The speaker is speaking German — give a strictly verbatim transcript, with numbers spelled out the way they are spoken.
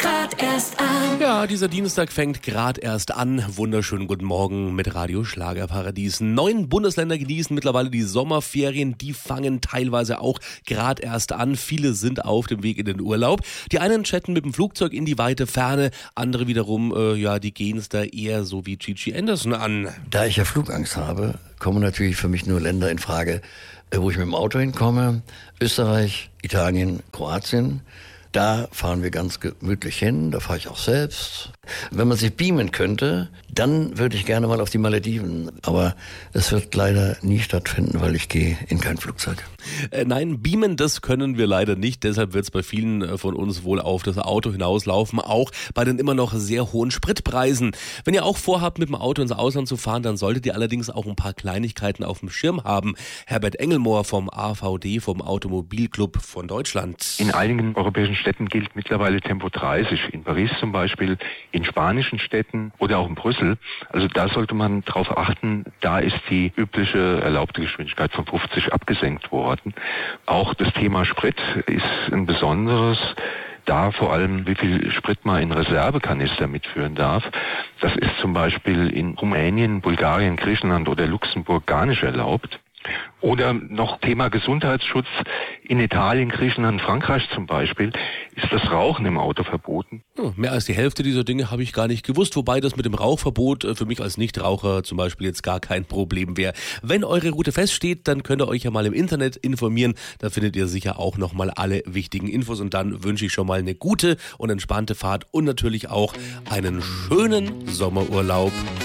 grad erst an. Ja, dieser Dienstag fängt gerade erst an. Wunderschönen guten Morgen mit Radio Schlagerparadies. Neun Bundesländer genießen mittlerweile die Sommerferien. Die fangen teilweise auch gerade erst an. Viele sind auf dem Weg in den Urlaub. Die einen chatten mit dem Flugzeug in die weite Ferne. Andere wiederum, äh, ja, die gehen es da eher so wie Gigi Anderson an. Da ich ja Flugangst habe, kommen natürlich für mich nur Länder in Frage, wo ich mit dem Auto hinkomme. Österreich, Italien, Kroatien. Da fahren wir ganz gemütlich hin, da fahre ich auch selbst. Wenn man sich beamen könnte, dann würde ich gerne mal auf die Malediven. Aber es wird leider nie stattfinden, weil ich gehe in kein Flugzeug. Äh, nein, beamen, das können wir leider nicht. Deshalb wird es bei vielen von uns wohl auf das Auto hinauslaufen. Auch bei den immer noch sehr hohen Spritpreisen. Wenn ihr auch vorhabt, mit dem Auto ins Ausland zu fahren, dann solltet ihr allerdings auch ein paar Kleinigkeiten auf dem Schirm haben. Herbert Engelmohr vom A V D, vom Automobilclub von Deutschland. In einigen europäischen Städten gilt mittlerweile Tempo dreißig. In Paris zum Beispiel, in spanischen Städten oder auch in Brüssel. Also da sollte man darauf achten, da ist die übliche erlaubte Geschwindigkeit von fünfzig abgesenkt worden. Auch das Thema Sprit ist ein besonderes. Da vor allem, wie viel Sprit man in Reservekanister mitführen darf. Das ist zum Beispiel in Rumänien, Bulgarien, Griechenland oder Luxemburg gar nicht erlaubt. Oder noch Thema Gesundheitsschutz. In Italien, Griechenland, Frankreich zum Beispiel ist das Rauchen im Auto verboten. Hm, mehr als die Hälfte dieser Dinge habe ich gar nicht gewusst, wobei das mit dem Rauchverbot für mich als Nichtraucher zum Beispiel jetzt gar kein Problem wäre. Wenn eure Route feststeht, dann könnt ihr euch ja mal im Internet informieren. Da findet ihr sicher auch nochmal alle wichtigen Infos und dann wünsche ich schon mal eine gute und entspannte Fahrt und natürlich auch einen schönen Sommerurlaub.